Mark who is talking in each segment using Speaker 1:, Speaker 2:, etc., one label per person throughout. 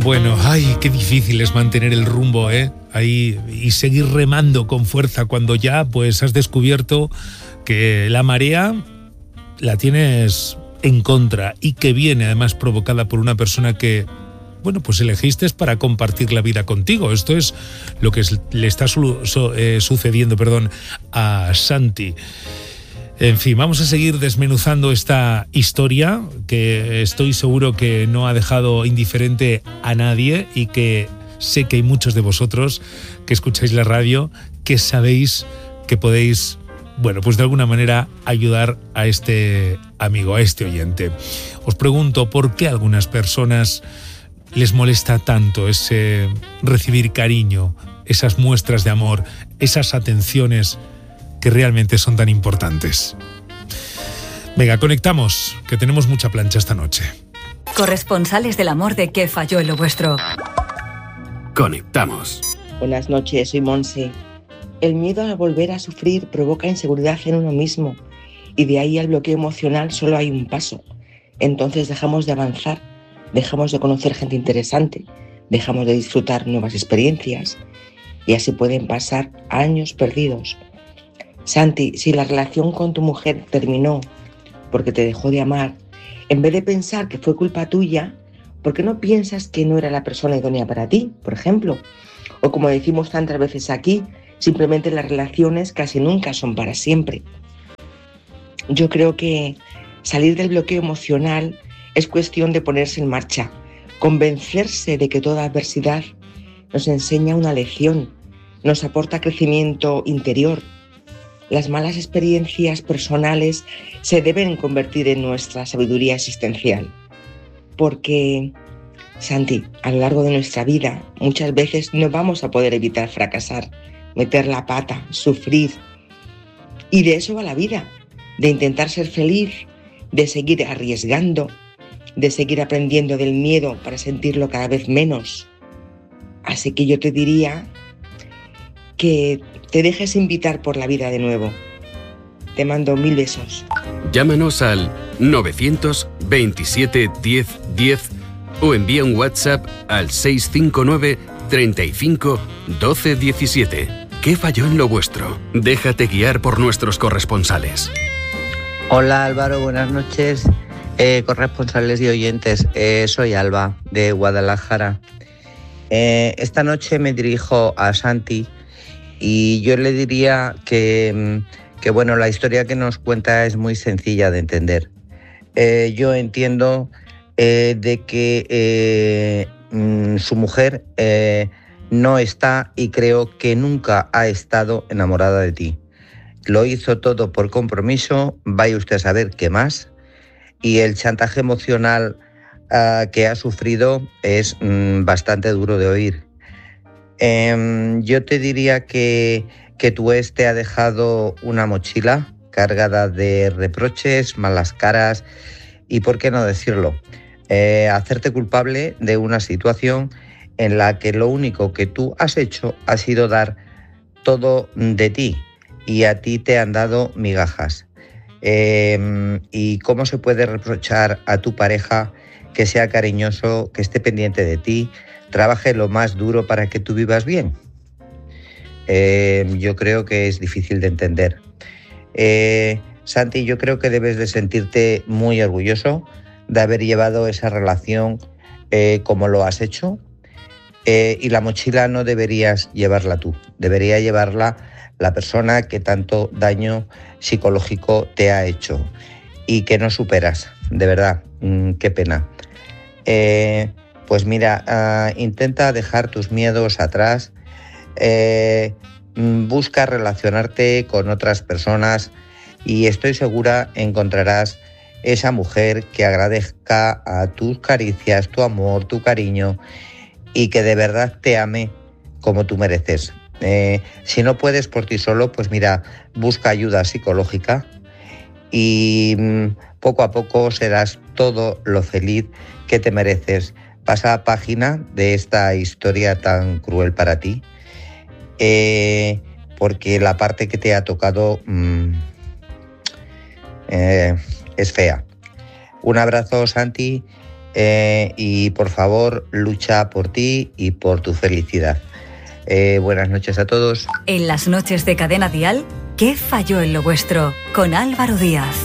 Speaker 1: Bueno, ay, qué difícil es mantener el rumbo, ahí, y seguir remando con fuerza cuando ya pues has descubierto que la marea la tienes en contra y que viene además provocada por una persona que, bueno, pues elegiste para compartir la vida contigo. Esto es lo que le está sucediendo, a Santi. En fin, vamos a seguir desmenuzando esta historia que estoy seguro que no ha dejado indiferente a nadie y que sé que hay muchos de vosotros que escucháis la radio que sabéis que podéis, bueno, pues de alguna manera ayudar a este amigo, a este oyente. Os pregunto, ¿por qué a algunas personas les molesta tanto ese recibir cariño, esas muestras de amor, esas atenciones que realmente son tan importantes? Venga, conectamos, que tenemos mucha plancha esta noche.
Speaker 2: Corresponsales del amor de ¿Qué falló en lo vuestro?
Speaker 3: Conectamos.
Speaker 4: Buenas noches, soy Monse. El miedo a volver a sufrir provoca inseguridad en uno mismo y de ahí al bloqueo emocional solo hay un paso. Entonces dejamos de avanzar, dejamos de conocer gente interesante, dejamos de disfrutar nuevas experiencias y así pueden pasar años perdidos. Santi, si la relación con tu mujer terminó porque te dejó de amar, en vez de pensar que fue culpa tuya, ¿por qué no piensas que no era la persona idónea para ti, por ejemplo? O como decimos tantas veces aquí, simplemente las relaciones casi nunca son para siempre. Yo creo que salir del bloqueo emocional es cuestión de ponerse en marcha, convencerse de que toda adversidad nos enseña una lección, nos aporta crecimiento interior. Las malas experiencias personales se deben convertir en nuestra sabiduría existencial. Porque, Santi, a lo largo de nuestra vida, muchas veces no vamos a poder evitar fracasar, meter la pata, sufrir. Y de eso va la vida, de intentar ser feliz, de seguir arriesgando, de seguir aprendiendo del miedo para sentirlo cada vez menos. Así que yo te diría que te dejes invitar por la vida de nuevo. Te mando 1000 besos.
Speaker 3: Llámanos al 927 10 10 o envía un WhatsApp al 659 35 12 17. ¿Qué falló en lo vuestro? Déjate guiar por nuestros corresponsales.
Speaker 5: Hola Álvaro, buenas noches. Corresponsales y oyentes, soy Alba de Guadalajara. Esta noche me dirijo a Santi y yo le diría que bueno, la historia que nos cuenta es muy sencilla de entender. Yo entiendo de que su mujer no está y creo que nunca ha estado enamorada de ti. Lo hizo todo por compromiso, vaya usted a saber qué más, y el chantaje emocional que ha sufrido es bastante duro de oír. Yo te diría que tu ex te ha dejado una mochila cargada de reproches, malas caras y, ¿por qué no decirlo?, hacerte culpable de una situación en la que lo único que tú has hecho ha sido dar todo de ti y a ti te han dado migajas. ¿Y cómo se puede reprochar a tu pareja que sea cariñoso, que esté pendiente de ti, trabaje lo más duro para que tú vivas bien? Yo creo que es difícil de entender. Santi, yo creo que debes de sentirte muy orgulloso de haber llevado esa relación como lo has hecho, y la mochila no deberías llevarla tú, debería llevarla la persona que tanto daño psicológico te ha hecho y que no superas, de verdad, qué pena. Pues mira, intenta dejar tus miedos atrás, busca relacionarte con otras personas y estoy segura encontrarás esa mujer que agradezca a tus caricias, tu amor, tu cariño y que de verdad te ame como tú mereces. Si no puedes por ti solo, pues mira, busca ayuda psicológica y poco a poco serás todo lo feliz que te mereces. Pasa a página de esta historia tan cruel para ti, porque la parte que te ha tocado es fea. Un abrazo, Santi, y por favor lucha por ti y por tu felicidad. Buenas noches a todos.
Speaker 2: En las noches de Cadena Dial, ¿qué falló en lo vuestro? Con Álvaro Díaz.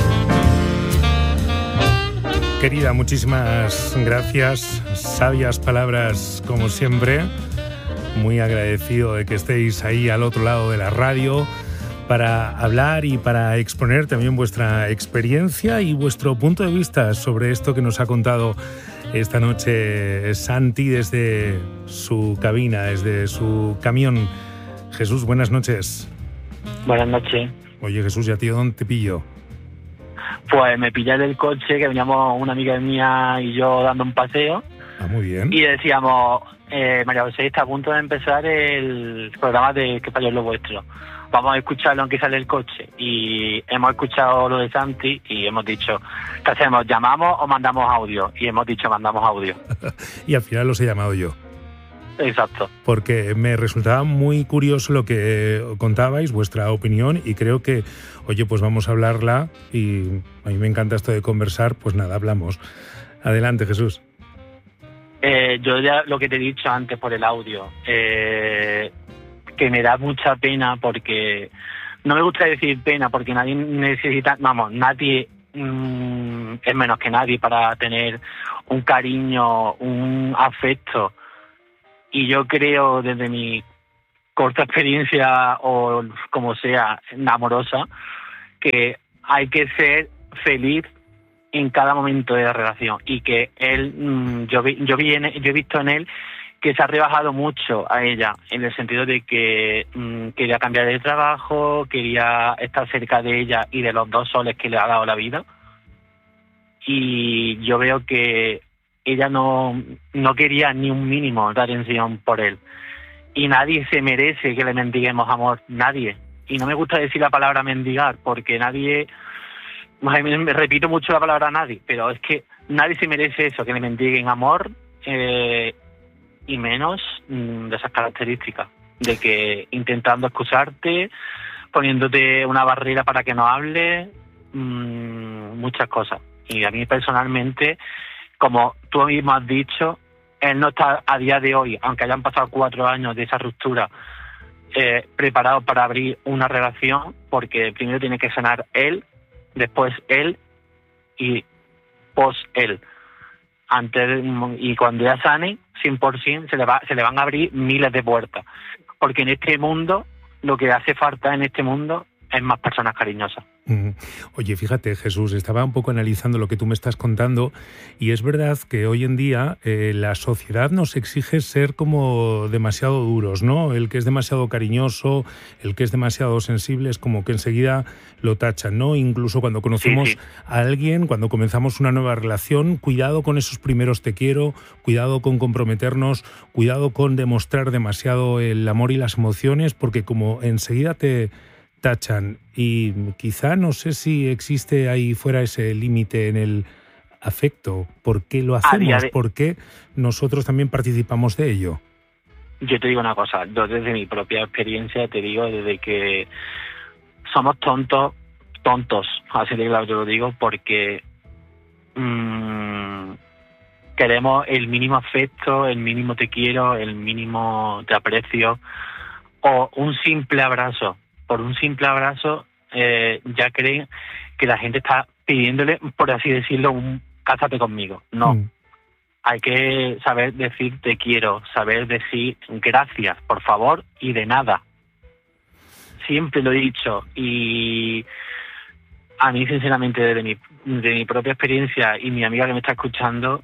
Speaker 1: Querida, muchísimas gracias. Sabias palabras como siempre. Muy agradecido de que estéis ahí al otro lado de la radio para hablar y para exponer también vuestra experiencia y vuestro punto de vista sobre esto que nos ha contado esta noche Santi desde su cabina, desde su camión. Jesús, buenas noches.
Speaker 6: Buenas noches.
Speaker 1: Oye, Jesús, ¿y a ti dónde te pillo?
Speaker 6: Pues me pillé del coche, que veníamos una amiga mía y yo dando un paseo.
Speaker 1: Ah, muy bien.
Speaker 6: Y decíamos, María José está a punto de empezar el programa de ¿Qué falló en lo vuestro? Vamos a escucharlo aunque sale el coche. Y hemos escuchado lo de Santi y hemos dicho, ¿qué hacemos? ¿Llamamos o mandamos audio? Y hemos dicho, mandamos audio.
Speaker 1: Y al final los he llamado yo.
Speaker 6: Exacto.
Speaker 1: Porque me resultaba muy curioso lo que contabais, vuestra opinión, y creo que, oye, pues vamos a hablarla, y a mí me encanta esto de conversar, pues nada, hablamos. Adelante, Jesús.
Speaker 6: Yo ya lo que te he dicho antes por el audio, que me da mucha pena porque, no me gusta decir pena porque nadie necesita, nadie es menos que nadie para tener un cariño, un afecto. Y yo creo, desde mi corta experiencia o como sea, amorosa, que hay que ser feliz en cada momento de la relación. Y que él, yo he visto en él que se ha rebajado mucho a ella, en el sentido de que quería cambiar de trabajo, quería estar cerca de ella y de los 2 soles que le ha dado la vida. Y yo veo que ella no quería ni un mínimo de atención por él. Y nadie se merece que le mendiguemos amor, nadie. Y no me gusta decir la palabra mendigar, porque nadie, me repito mucho la palabra nadie, pero es que nadie se merece eso, que le mendiguen amor, y menos de esas características, de que intentando excusarte, poniéndote una barrera para que no hable, muchas cosas. Y a mí personalmente, como tú mismo has dicho, él no está a día de hoy, aunque hayan pasado 4 años de esa ruptura, preparado para abrir una relación, porque primero tiene que sanar él, después él y post él. Y cuando ya sane, 100%, se le van a abrir miles de puertas. Porque en este mundo, lo que hace falta en este mundo es más personas cariñosas.
Speaker 1: Oye, fíjate, Jesús, estaba un poco analizando lo que tú me estás contando, y es verdad que hoy en día la sociedad nos exige ser como demasiado duros, ¿no? El que es demasiado cariñoso, el que es demasiado sensible, es como que enseguida lo tachan, ¿no? Incluso cuando conocemos a alguien, cuando comenzamos una nueva relación, cuidado con esos primeros te quiero, cuidado con comprometernos, cuidado con demostrar demasiado el amor y las emociones, porque como enseguida te tachan. Y quizá no sé si existe ahí fuera ese límite en el afecto. ¿Por qué lo hacemos? ¿Por qué nosotros también participamos de ello?
Speaker 6: Yo te digo una cosa, yo desde mi propia experiencia te digo, desde que somos tontos, así de claro te lo digo, porque queremos el mínimo afecto, el mínimo te quiero, el mínimo te aprecio, o un simple abrazo. Por un simple abrazo ya creen que la gente está pidiéndole, por así decirlo, un cásate conmigo. No. Hay que saber decir te quiero, saber decir gracias, por favor, y de nada. Siempre lo he dicho. Y a mí, sinceramente, de mi propia experiencia y mi amiga que me está escuchando,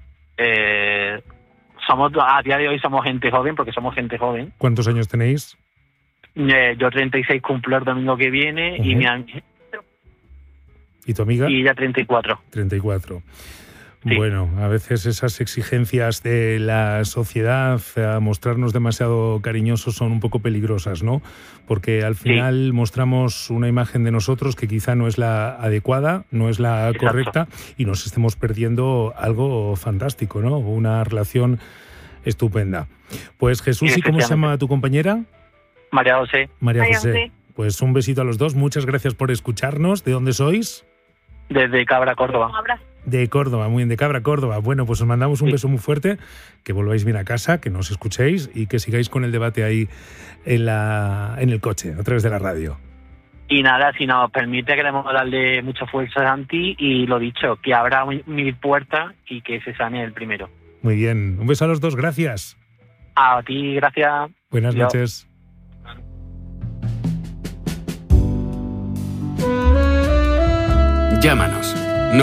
Speaker 6: a día de hoy somos gente joven, porque somos gente joven.
Speaker 1: ¿Cuántos años tenéis?
Speaker 6: Yo 36 cumplo el domingo que viene. Y mi amiga.
Speaker 1: ¿Y tu amiga?
Speaker 6: Y ella 34.
Speaker 1: 34.
Speaker 6: Sí.
Speaker 1: Bueno, a veces esas exigencias de la sociedad a mostrarnos demasiado cariñosos son un poco peligrosas, ¿no? Porque al final mostramos una imagen de nosotros que quizá no es la adecuada, no es la correcta, y nos estemos perdiendo algo fantástico, ¿no? Una relación estupenda. Pues Jesús, ¿y cómo se llama tu compañera?
Speaker 6: María José.
Speaker 1: María José. Pues un besito a los dos, muchas gracias por escucharnos. ¿De dónde sois?
Speaker 6: Desde Cabra, Córdoba.
Speaker 1: De Córdoba, muy bien, de Cabra, Córdoba. Bueno, pues os mandamos un beso muy fuerte, que volváis bien a casa, que nos escuchéis y que sigáis con el debate ahí en el coche, a través de la radio.
Speaker 6: Y nada, si nos permite, queremos darle mucha fuerza a Santi y lo dicho, que abra 1000 puertas y que se sane el primero.
Speaker 1: Muy bien, un beso a los dos, gracias.
Speaker 6: A ti, gracias.
Speaker 1: Buenas noches.
Speaker 3: Llámanos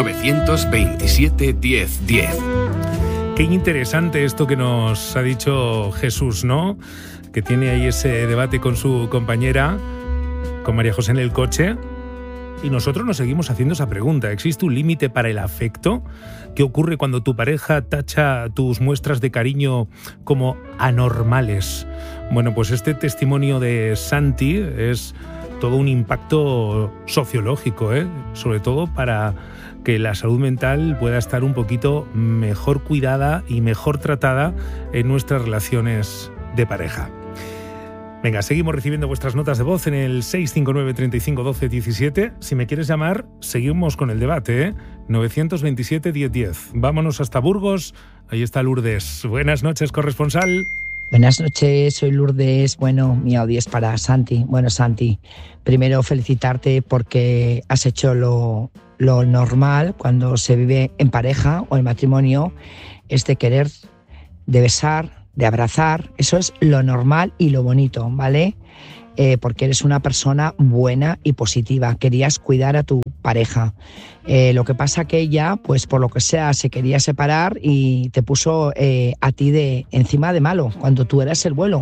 Speaker 3: 927 1010.
Speaker 1: Qué interesante esto que nos ha dicho Jesús, ¿no? Que tiene ahí ese debate con su compañera, con María José en el coche. Y nosotros nos seguimos haciendo esa pregunta. ¿Existe un límite para el afecto? ¿Qué ocurre cuando tu pareja tacha tus muestras de cariño como anormales? Bueno, pues este testimonio de Santi es todo un impacto sociológico, sobre todo para que la salud mental pueda estar un poquito mejor cuidada y mejor tratada en nuestras relaciones de pareja. Venga, seguimos recibiendo vuestras notas de voz en el 659 35 12 17. Si me quieres llamar, seguimos con el debate, 927 1010. Vámonos hasta Burgos, ahí está Lourdes. Buenas noches, corresponsal.
Speaker 7: Buenas noches, soy Lourdes. Bueno, mi audio es para Santi. Bueno, Santi, primero felicitarte porque has hecho lo normal cuando se vive en pareja o en matrimonio, es de querer, de besar, de abrazar. Eso es lo normal y lo bonito, ¿vale? Porque eres una persona buena y positiva. Querías cuidar a tu pareja. Lo que pasa que ella, pues por lo que sea, se quería separar y te puso a ti de encima de malo, cuando tú eras el bueno,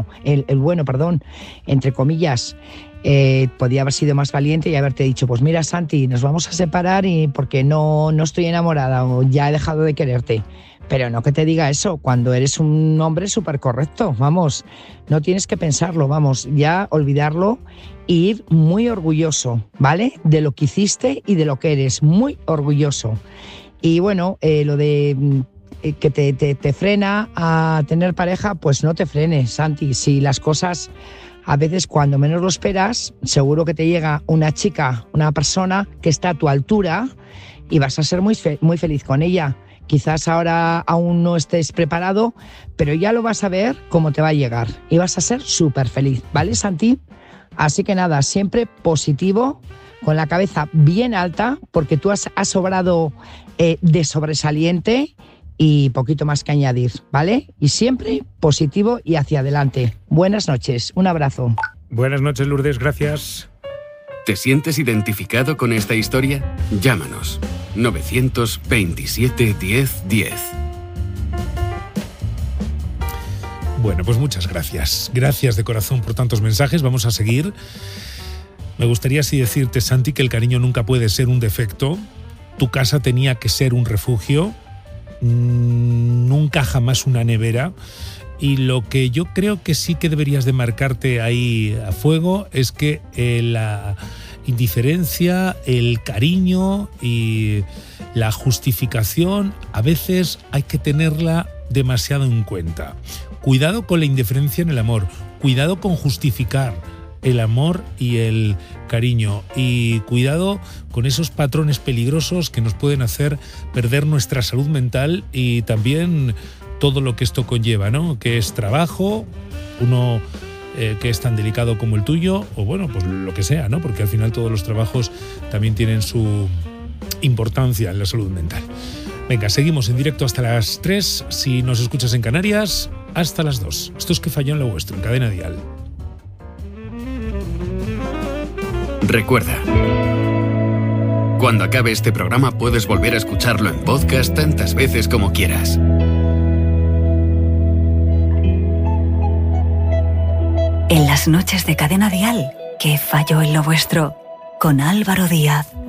Speaker 7: entre comillas. Podía haber sido más valiente y haberte dicho, pues mira, Santi, nos vamos a separar y porque no estoy enamorada o ya he dejado de quererte. Pero no que te diga eso cuando eres un hombre súper correcto, vamos, no tienes que pensarlo, vamos, ya olvidarlo e ir muy orgulloso, ¿vale? De lo que hiciste y de lo que eres, muy orgulloso. Y bueno, lo de que te frena a tener pareja, pues no te frenes, Santi. Si las cosas, a veces cuando menos lo esperas, seguro que te llega una chica, una persona que está a tu altura y vas a ser muy feliz con ella. Quizás ahora aún no estés preparado, pero ya lo vas a ver cómo te va a llegar y vas a ser súper feliz, ¿vale, Santi? Así que nada, siempre positivo, con la cabeza bien alta, porque tú has sobrado de sobresaliente y poquito más que añadir, ¿vale? Y siempre positivo y hacia adelante. Buenas noches, un abrazo.
Speaker 1: Buenas noches, Lourdes, gracias.
Speaker 3: ¿Te sientes identificado con esta historia? Llámanos 927 1010.
Speaker 1: Bueno, pues muchas gracias. Gracias de corazón por tantos mensajes. Vamos a seguir. Me gustaría así decirte, Santi, que el cariño nunca puede ser un defecto. Tu casa tenía que ser un refugio, nunca jamás una nevera. Y lo que yo creo que sí que deberías de marcarte ahí a fuego es que la indiferencia, el cariño y la justificación a veces hay que tenerla demasiado en cuenta. Cuidado con la indiferencia en el amor, cuidado con justificar el amor y el cariño y cuidado con esos patrones peligrosos que nos pueden hacer perder nuestra salud mental y también todo lo que esto conlleva, ¿no? Que es trabajo, uno que es tan delicado como el tuyo, o bueno, pues lo que sea, ¿no? Porque al final todos los trabajos también tienen su importancia en la salud mental. Venga, seguimos en directo hasta las 3, si nos escuchas en Canarias, hasta las 2. Esto es Que Falló en lo Vuestro, en Cadena Dial.
Speaker 3: Recuerda, cuando acabe este programa puedes volver a escucharlo en podcast tantas veces como quieras.
Speaker 2: En las noches de Cadena Dial, Que Falló en lo Vuestro, con Álvaro Díaz.